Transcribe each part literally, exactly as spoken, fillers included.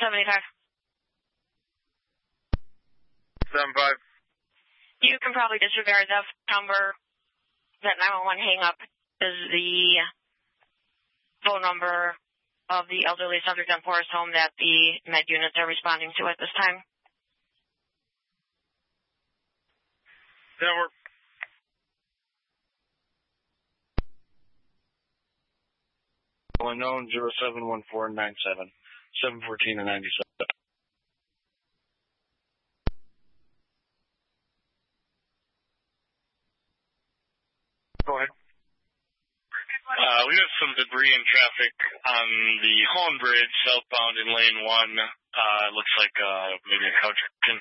seventy-five. seven five. You can probably disregard that number. That nine one one hang up is the phone number of the elderly subject on Forest Home that the med units are responding to at this time. Network. Unknown zero seven one four nine seven seven fourteen and ninety seven. Go ahead. Uh, we have some debris in traffic on the Holland Bridge, southbound in lane one. Uh, looks like uh, maybe a couch.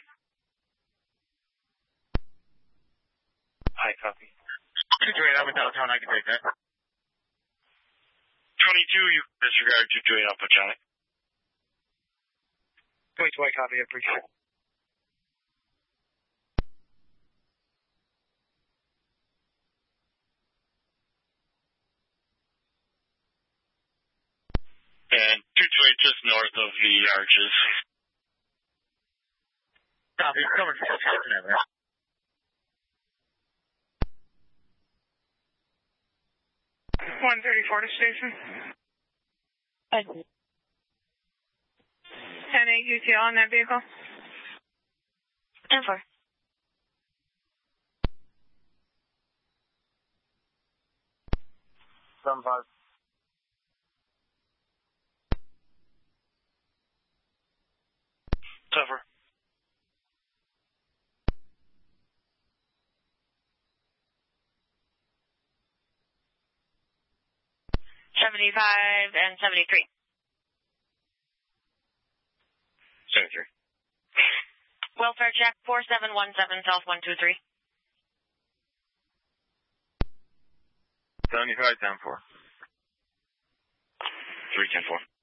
Hi, copy. two two eight, I'm in downtown, I can take that. twenty-two, you disregard two two eight, I'll put you on it. twenty-two, I copy, I appreciate it. And two two eight just north of the arches. Copy, I'm coming for you. one thirty-four to station. ten eight U T L on that vehicle. ten four. seven five. Cover. seventy-five and seventy-three. seventy-three. Welfare check four seven one seven South one two three. seventy-five, ten four. three ten four.